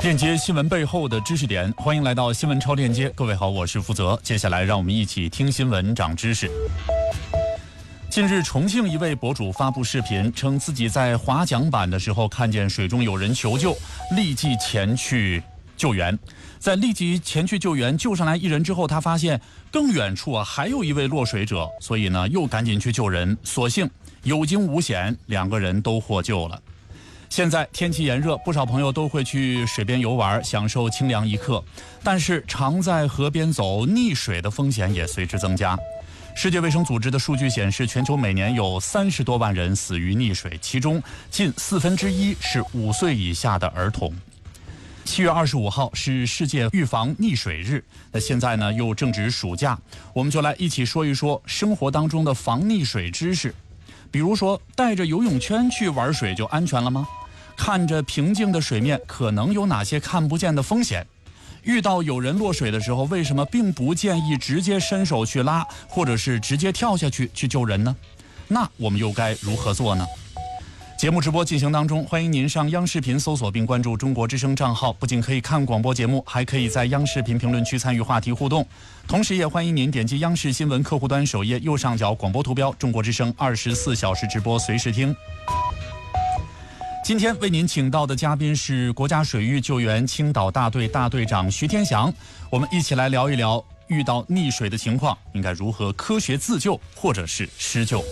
链接新闻背后的知识点，欢迎来到新闻超链接。各位好，我是负责。接下来让我们一起听新闻长知识。近日，重庆一位博主发布视频，称自己在划桨板的时候看见水中有人求救，立即前去救援。在立即前去救援救上来一人之后，他发现更远处还有一位落水者，所以呢又赶紧去救人，所幸有惊无险，两个人都获救了。现在天气炎热，不少朋友都会去水边游玩，享受清凉一刻。但是常在河边走，溺水的风险也随之增加。世界卫生组织的数据显示，全球每年有30多万人死于溺水，其中近1/4是5岁以下的儿童。7月25号是世界预防溺水日，那现在呢又正值暑假，我们就来一起说一说生活当中的防溺水知识。比如说，带着游泳圈去玩水就安全了吗？看着平静的水面，可能有哪些看不见的风险？遇到有人落水的时候，为什么并不建议直接伸手去拉，或者是直接跳下去救人呢？那我们又该如何做呢？节目直播进行当中，欢迎您上央视频搜索并关注中国之声账号，不仅可以看广播节目，还可以在央视频评论区参与话题互动。同时也欢迎您点击央视新闻客户端首页右上角广播图标中国之声24小时直播随时听。今天为您请到的嘉宾是国家水域救援青岛大队大队长徐天祥，我们一起来聊一聊遇到溺水的情况应该如何科学自救或者是施救。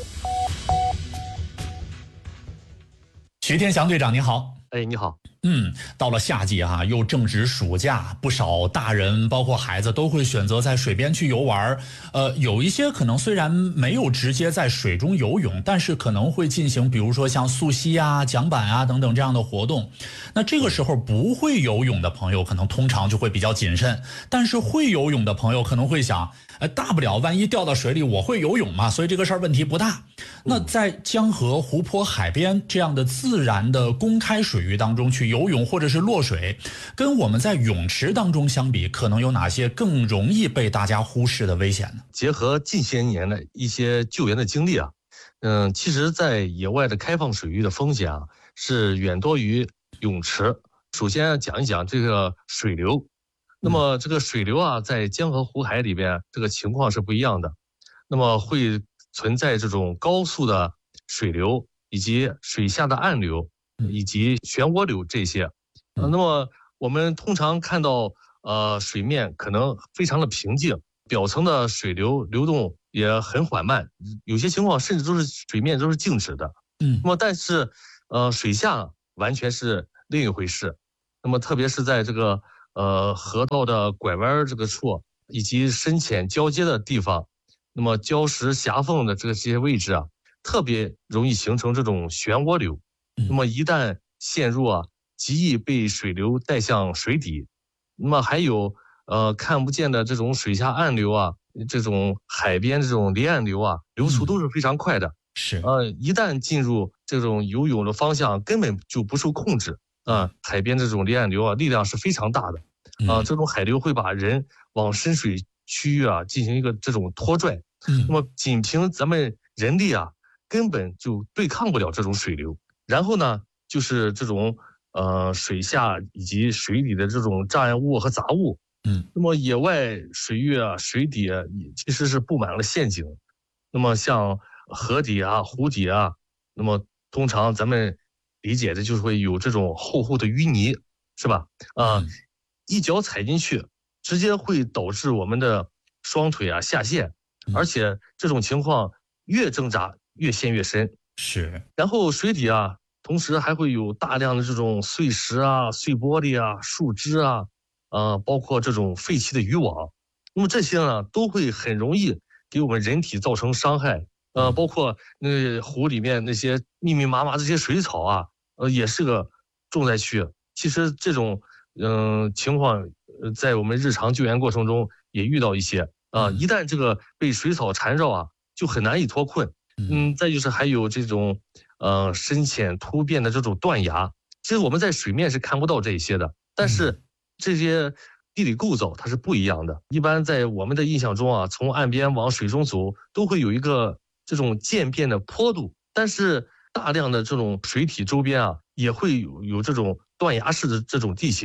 徐天祥队长您好。 你好。 到了夏季又正值暑假，不少大人包括孩子都会选择在水边去游玩。有一些可能虽然没有直接在水中游泳，但是可能会进行比如说像溯溪桨板等等这样的活动。那这个时候不会游泳的朋友可能通常就会比较谨慎，但是会游泳的朋友可能会想，大不了万一掉到水里我会游泳嘛，所以这个事儿问题不大。那在江河、湖泊、海边这样的自然的公开水域当中去游泳或者是落水，跟我们在泳池当中相比，可能有哪些更容易被大家忽视的危险呢？ 结合近些年的一些救援的经历其实在野外的开放水域的风险是远多于泳池。首先讲一讲这个水流。那么这个水流在江河湖海里边这个情况是不一样的。那么会存在这种高速的水流，以及水下的暗流，以及漩涡流这些。那么我们通常看到水面可能非常的平静，表层的水流流动也很缓慢，有些情况甚至水面都是静止的。那么但是水下完全是另一回事。那么特别是在这个河道的拐弯这个处，以及深浅交接的地方，那么礁石狭缝的这些位置特别容易形成这种漩涡流。那么一旦陷入极易被水流带向水底。那么还有看不见的这种水下暗流这种海边这种离岸流流速都是非常快的。 是一旦进入这种游泳的方向，根本就不受控制。海边这种离岸流力量是非常大的。这种海流会把人往深水区域进行一个这种拖拽。那么仅凭咱们人力根本就对抗不了这种水流。然后呢，就是这种水下以及水里的这种障碍物和杂物。那么野外水域水底其实是布满了陷阱。那么像河底湖底那么通常咱们理解的就是会有这种厚厚的淤泥，是吧？一脚踩进去，直接会导致我们的双腿下陷，而且这种情况越挣扎越陷越深。 是。然后水底同时还会有大量的这种碎石碎玻璃树枝包括这种废弃的渔网。那么这些呢都会很容易给我们人体造成伤害。包括那湖里面那些密密麻麻这些水草也是个重灾区。其实这种情况在我们日常救援过程中也遇到一些一旦这个被水草缠绕就很难以脱困。再就是还有这种深浅突变的这种断崖。其实我们在水面是看不到这些的，但是这些地理构造它是不一样的。一般在我们的印象中从岸边往水中走都会有一个这种渐变的坡度，但是大量的这种水体周边也会有这种断崖式的这种地形。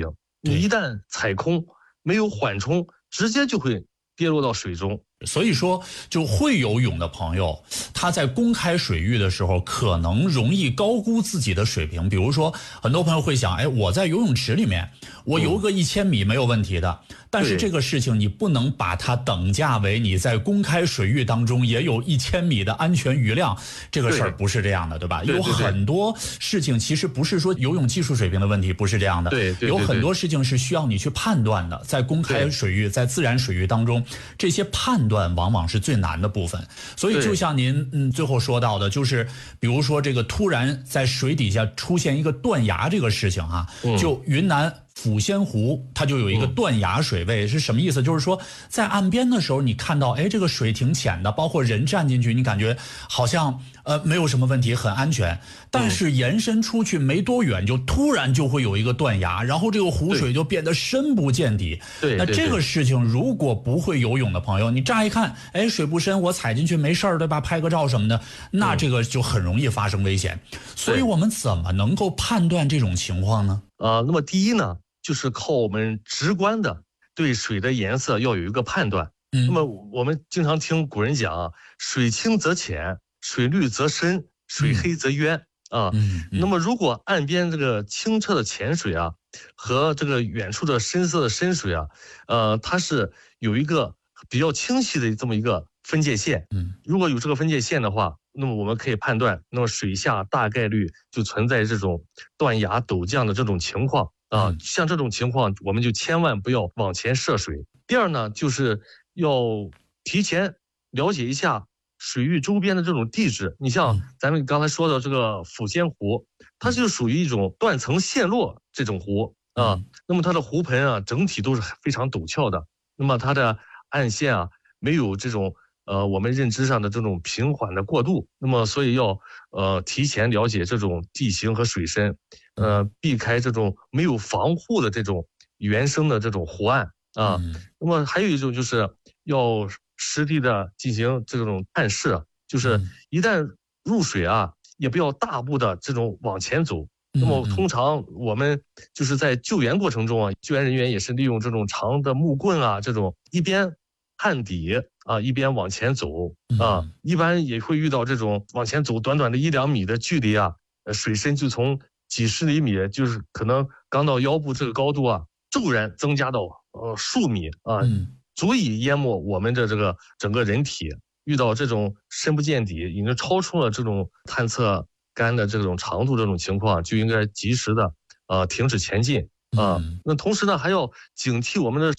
你一旦踩空，没有缓冲，直接就会跌落到水中。 所以说，就会游泳的朋友，他在公开水域的时候，可能容易高估自己的水平。比如说，很多朋友会想，哎，我在游泳池里面，我游个1000米没有问题的。但是这个事情你不能把它等价为你在公开水域当中也有1000米的安全余量，这个事儿不是这样的，对吧？有很多事情其实不是说游泳技术水平的问题，不是这样的。有很多事情是需要你去判断的，在公开水域、在自然水域当中，这些判断往往是最难的部分。所以就像您最后说到的，就是比如说这个突然在水底下出现一个断崖这个事情啊，就云南抚仙湖它就有一个断崖水位，是什么意思？就是说在岸边的时候，你看到哎这个水挺浅的，包括人站进去，你感觉好像没有什么问题，很安全。但是延伸出去没多远，就突然就会有一个断崖，然后这个湖水就变得深不见底。那这个事情如果不会游泳的朋友，你乍一看，哎水不深，我踩进去没事儿，对吧？拍个照什么的，那这个就很容易发生危险。所以我们怎么能够判断这种情况呢？ 那么第一呢，就是靠我们直观的对水的颜色要有一个判断。那么我们经常听古人讲，水清则浅，水绿则深，水黑则渊啊。那么如果岸边这个清澈的浅水啊，和这个远处的深色的深水啊，它是有一个比较清晰的这么一个分界线。如果有这个分界线的话，那么我们可以判断，那么水下大概率就存在这种断崖陡降的这种情况啊。像这种情况，我们就千万不要往前涉水。第二呢，就是要提前了解一下水域周边的这种地质。你像咱们刚才说的这个抚仙湖，它就属于一种断层陷落这种湖啊。那么它的湖盆啊，整体都是非常陡峭的。那么它的岸线啊，没有这种我们认知上的这种平缓的过渡。那么所以要提前了解这种地形和水深，避开这种没有防护的这种原生的这种湖岸啊。那么还有一种就是要实地的进行这种探视，就是一旦入水啊，也不要大步的这种往前走。那么通常我们就是在救援过程中啊，救援人员也是利用这种长的木棍啊，这种一边探底啊，一边往前走啊。一般也会遇到这种往前走短短的1-2米的距离啊，水深就从几十厘米，就是可能刚到腰部这个高度啊，骤然增加到数米啊，足以淹没我们的这个整个人体。遇到这种深不见底，已经超出了这种探测杆的这种长度，这种情况就应该及时的停止前进啊。那同时呢，还要警惕我们的